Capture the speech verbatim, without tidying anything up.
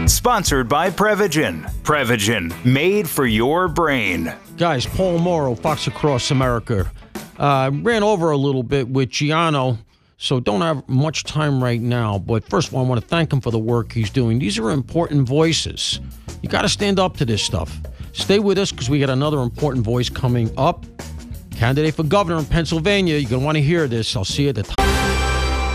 Sponsored by Prevagen. Prevagen, made for your brain. Guys, Paul Morrow, Fox Across America. Uh, ran over a little bit with Giano, so don't have much time right now. But first of all, I want to thank him for the work he's doing. These are important voices. You got to stand up to this stuff. Stay with us because we got another important voice coming up. Candidate for governor in Pennsylvania. You're going to want to hear this. I'll see you at the top.